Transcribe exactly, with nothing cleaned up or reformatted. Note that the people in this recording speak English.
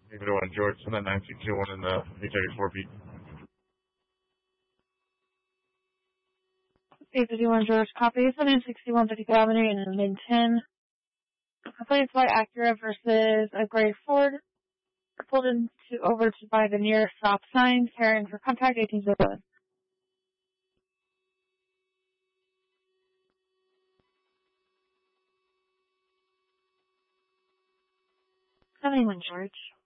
eight fifty-one George, and then nine sixty-one in the H eighty-four beat. eight fifty-one George, copy. seven sixty-one fiftieth Avenue in mid ten. A place white Acura versus a gray Ford. Pulled into over to by the nearest stop sign, carrying for contact eighteen oh seven. seventy-one George.